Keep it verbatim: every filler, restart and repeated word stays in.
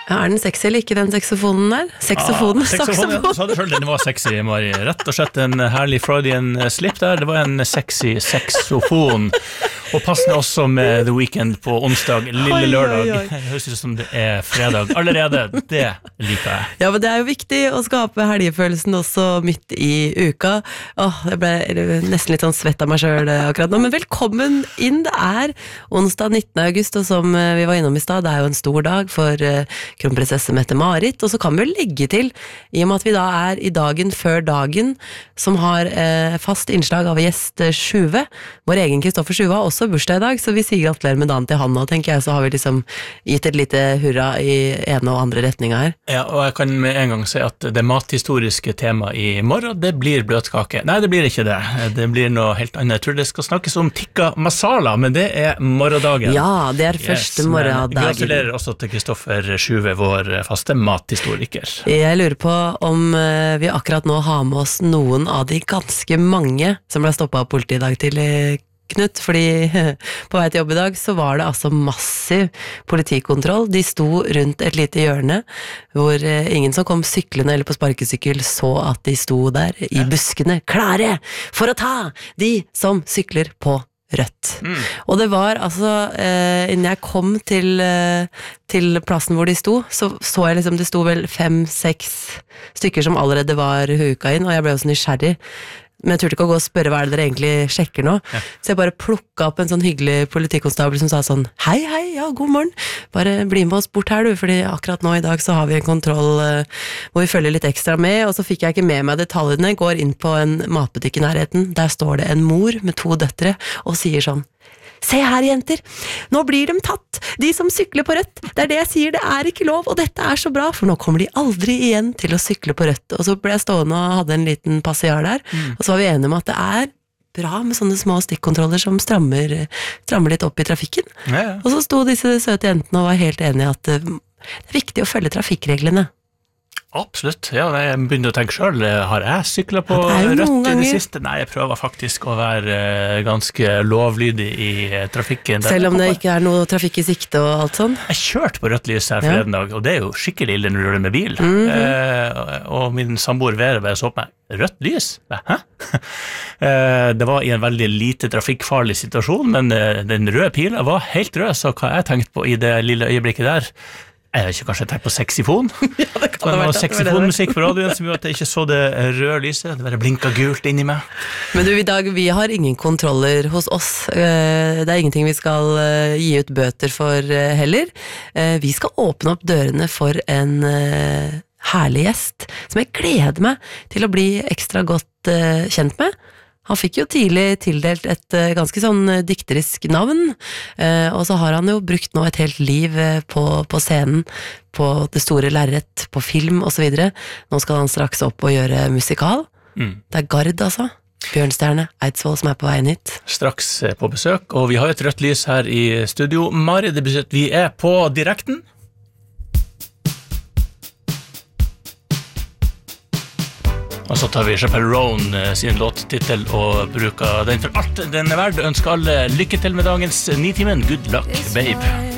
Ja, er den sexy eller ikke, den saksofonen der? Saksofonen, ah, saksofonen, ja. Sa du selv, den var sexy, Mari. Rett og slett en herlig Freudian slip der. Det var en sexy saksofon. Og passende også med The Weeknd på onsdag, lille lørdag. Det høres ut som det er fredag allerede. Det liker jeg. Ja, men det er jo viktig å skape helgefølelsen også midt i uka. Åh, jeg ble nesten litt sånn svett av meg selv akkurat nå. Men velkommen inn, det er onsdag nittende august, og som vi var innom i stad, det er jo en stor dag for kronprinsesse Mette-Marit, og så kan vi jo legge til, i og med at vi da er i dagen før dagen, som har eh, fast innslag av gjest Sjuve, vår egen Kristoffer Sjuve har også bursdag i dag, så vi sier gratulerer med dagen til han, og tenker jeg, så har vi liksom gitt et lite hurra i ene og andre retninger her. Ja, og jeg kan med en gang si at det mathistoriske tema i morgen, det blir bløtkake. Nei, det blir ikke det. Det blir noe helt annet. Jeg tror det skal snakkes om tikka masala, men det er morgendagen. Ja, det er første yes, morgendagen. Gratulerer også til Kristoffer Sjuve, vår faste mathistoriker. Jeg lurer på om vi akkurat nå har med oss noen av de ganske mange som ble stoppet av politiet i dag til Knut, fordi på vei til jobb i dag så var det altså massiv politikontroll. De sto rundt et lite hjørne hvor ingen som kom syklende eller på sparkesykkel så at de sto der i buskene, klare for å ta de som sykler på rødt. Mm. Og det var altså, eh, innen jeg kom til, eh, til plassen hvor de sto, så så jeg liksom, det sto vel fem, seks stykker som allerede var huka inn, og jeg ble jo så nysgjerrig. Men jeg turte ikke å gå og spørre hva er det dere egentlig sjekker nå. Ja. Så jeg bare plukket opp en sånn hyggelig politikonstabel som sa sånn, hei, hei, ja, god morgen. Bare bli med oss bort her du, fordi akkurat nå i dag så har vi en kontroll uh, hvor vi følger litt ekstra med, og så fikk jeg ikke med meg detaljene. Går inn på en matbutikk i nærheten, der står det en mor med to døtre, og sier sånn, se her jenter, nå blir de tatt, de som sykler på rødt, det er det jeg sier, det er ikke lov, og dette er så bra, for nå kommer de aldri igjen til å sykle på rødt. Og så ble jeg stående og hadde en liten passiar der, mm. og så var vi enige om at det er bra med sånne små stikkontroller som strammer, strammer litt opp i trafikken. Ja, ja. Og så sto disse søte jentene og var helt enige at det er viktig å følge trafikkreglene. Absolutt, ja, jeg begynner å tenke selv, har jeg syklet på ja, rødt i det siste? Nei, jeg prøver faktisk å være ganske lovlydig i trafikken. Selv om det ikke er noe trafikk i sikte og alt sånn? Jeg kjørte på rødt lys her forleden dag, og det er jo skikkelig ille når du gjør det med bil. Mm-hmm. eh, og min samboer Vera bare så på meg, rødt lys? Hæ? eh, det var i en veldig lite trafikkfarlig situasjon, men den røde pilen var helt rød, så hva jeg tenkte på i det lille øyeblikket der, jeg har ikke kanskje tenkt på saxifon. Ja, det kan det være. Saxifonmusikk på radioen som gjør at jeg ikke så det røde lyset. Det bare blinket gult inni meg. Men du, i dag, vi har ingen kontroller hos oss. Det er ingenting vi skal gi ut bøter for heller. Vi skal åpne opp dørene for en herlig gjest, som jeg gleder meg til å bli ekstra godt kjent med. Han fikk jo tidlig tildelt et ganske sånn dikterisk navn, og så har han jo brukt nå et helt liv på, på scenen, på det store lerret, på film og så videre. Nå skal han straks opp og gjøre musikal. Mm. Det er Gard, altså. Bjørnstjerne Eidsvoll som er på veien hit. Straks på besøk, og vi har et rødt lys her i studio. Mari, det betyr at vi er på direkten. Og så tar vi Chappelle Roan sin låttitel og bruker den for alt den er verd. Ønsker alle lykke til med dagens Nitimen. Good luck, babe.